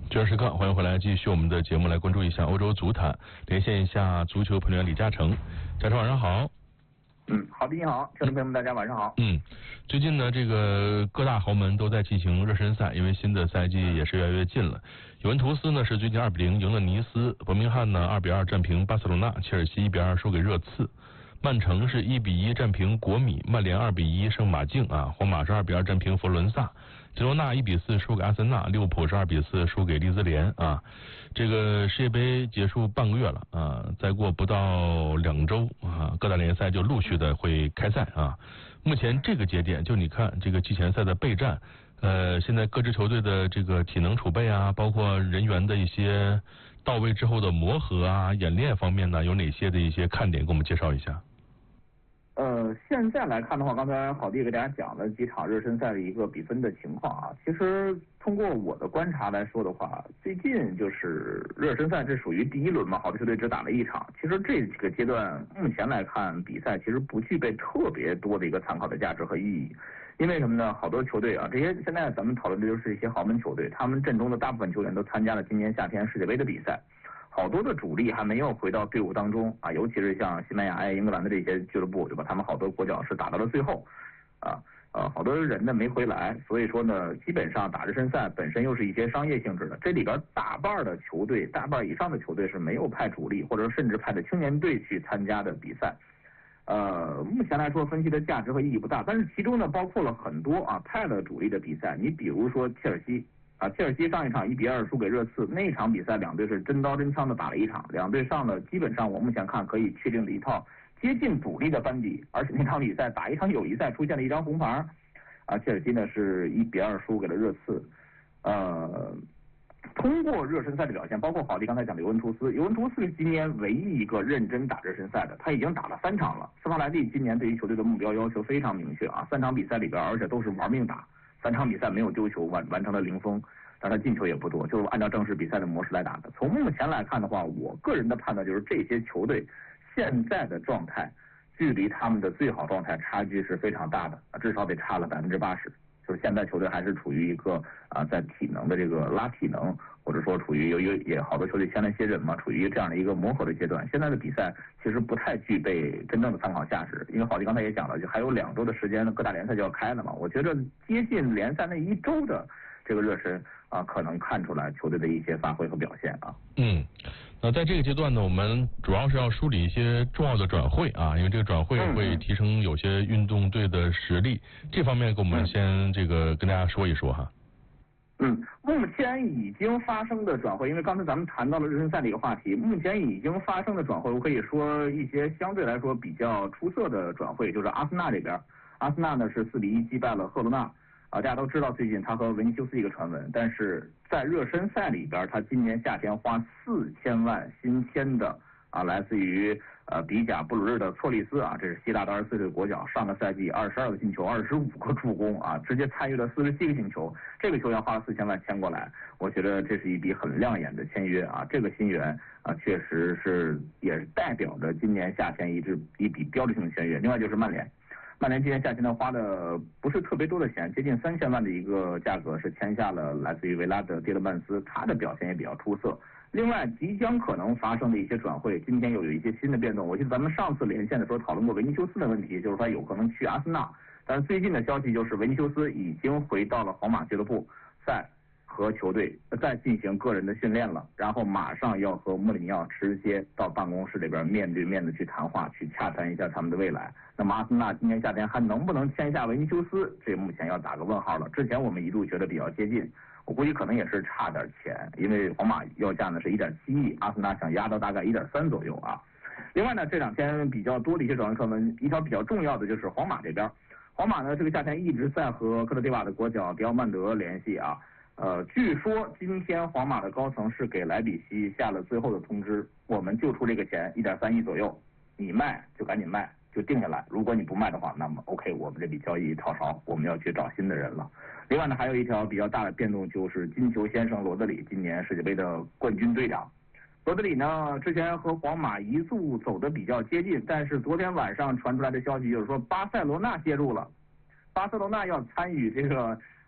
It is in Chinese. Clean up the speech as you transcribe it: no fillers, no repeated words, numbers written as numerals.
这时刻，欢迎回来，继续我们的节目，来关注一下欧洲足坛，连线一下足球评论员李嘉诚。嘉诚晚上好。 好的，你好，听众朋友们，大家晚上好。 最近呢，这个各大豪门都在进行热身赛，因为新的赛季也是越来越近了。尤文图斯呢是最近2-0赢了尼斯，伯明翰呢2-2战平巴塞罗那，切尔西1-2输给热刺。曼城是1-1战平国米，曼联2-1胜马竞啊，皇马是2-2战平佛罗伦萨，吉罗纳1-4输给阿森纳，利物浦是2-4输给利兹联啊。这个世界杯结束半个月了啊，再过不到2周啊，各大联赛就陆续的会开赛啊。目前这个节点，就你看这个季前赛的备战，现在各支球队的这个体能储备啊，包括人员的一些到位之后的磨合啊、演练方面呢，有哪些的一些看点，给我们介绍一下？ 现在来看的话，刚才郝弟给大家讲了几场热身赛的一个比分的情况啊。其实通过我的观察来说的话，最近就是热身赛，这属于第一轮嘛，好多球队只打了1场。其实这几个阶段目前来看，比赛其实不具备特别多的一个参考的价值和意义。因为什么呢？好多球队啊，这些现在咱们讨论的就是一些豪门球队，他们阵中的大部分球员都参加了今年夏天世界杯的比赛。好多的主力还没有回到队伍当中啊，尤其是像西班牙、英格兰的这些俱乐部，对吧？他们好多国脚是打到了最后，好多人呢没回来，所以说呢，基本上打热身赛本身又是一些商业性质的，这里边大半的球队，大半以上的球队是没有派主力，或者甚至派的青年队去参加的比赛。目前来说分析的价值和意义不大，但是其中呢包括了很多派了主力的比赛，你比如说切尔西。切尔西上一场1-2输给热刺，那场比赛两队是真刀真枪的打了一场，两队上了基本上我目前看可以确定的一套接近主力的班底，而且那场比赛打一场友谊赛出现了一张红牌，切尔西呢是1-2输给了热刺。通过热身赛的表现，包括郝弟刚才讲的尤文图斯是今年唯一一个认真打热身赛的，他已经打了3场了。斯帕莱蒂今年对于球队的目标要求非常明确啊，3场比赛里边而且都是玩命打。3场比赛没有丢球，完成了0封，但他进球也不多，就是按照正式比赛的模式来打的。从目前来看的话，我个人的判断就是这些球队现在的状态，距离他们的最好状态差距是非常大的，至少得差了80%。就是现在球队还是处于一个在体能的这个拉体能，或者说处于也好多球队签了一些人嘛，处于这样的一个磨合的阶段。现在的比赛其实不太具备真正的参考价值，因为郝弟刚才也讲了，就还有2周的时间，各大联赛就要开了嘛。我觉得接近联赛那1周的这个热身可能看出来球队的一些发挥和表现啊。 那在这个阶段呢，我们主要是要梳理一些重要的转会啊，因为这个转会会提升有些运动队的实力，这方面给我们先这个跟大家说一说哈。 目前已经发生的转会，因为刚才咱们谈到了热身赛的一个话题，目前已经发生的转会，我可以说一些相对来说比较出色的转会，就是阿森纳这边，阿森纳呢是4-1击败了赫罗纳。大家都知道最近他和维尼修斯一个传闻，但是在热身赛里边，他今年夏天花4000万新签的来自于比甲布鲁日的措利斯这是希腊的24岁的国脚，上个赛季22个进球，25个助攻直接参与了47个进球，这个球员花了4000万签过来，我觉得这是一笔很亮眼的签约这个新援确实是也是代表着今年夏天一笔标志性的签约。另外就是曼联今年夏天呢花的不是特别多的钱，接近3000万的一个价格是签下了来自于维拉的蒂勒曼斯，他的表现也比较出色。另外即将可能发生的一些转会，今天有一些新的变动。我记得咱们上次连线的时候讨论过维尼修斯的问题，就是他有可能去阿森纳，但是最近的消息就是维尼修斯已经回到了皇马俱乐部，在和球队再进行个人的训练了，然后马上要和穆里尼奥直接到办公室里边面对面的去谈话，去洽谈一下他们的未来。那么阿森纳今年夏天还能不能签下维尼修斯，这目前要打个问号了。之前我们一度觉得比较接近，我估计可能也是差点钱，因为皇马要价呢是1.7亿，阿森纳想压到大概1.3左右另外呢，这2天比较多的一些转会传闻，一条比较重要的就是皇马这边，皇马呢这个夏天一直在和科特迪瓦的国脚迪奥曼德联系据说今天皇马的高层是给莱比锡下了最后的通知，我们就出这个钱1.3亿左右，你卖就赶紧卖，就定下来，如果你不卖的话，那么 OK， 我们这笔交易套勺，我们要去找新的人了。另外呢，还有一条比较大的变动，就是金球先生罗德里今年世界杯的冠军队长。罗德里呢之前和皇马一度走得比较接近，但是昨天晚上传出来的消息就是说巴塞罗那介入了，巴塞罗那要参与这个